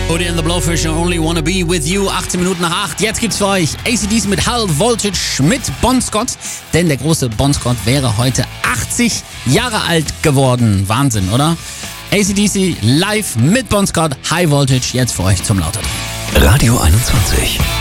Cody and the Blowfish, I Only Wanna Be With You, 18 Minuten nach 8. Jetzt gibt's für euch AC/DC mit High Voltage mit Bon Scott. Denn der große Bon Scott wäre heute 80 Jahre alt geworden. Wahnsinn, oder? AC/DC live mit Bon Scott, High Voltage, jetzt für euch zum Lauterdrehen. Radio 21.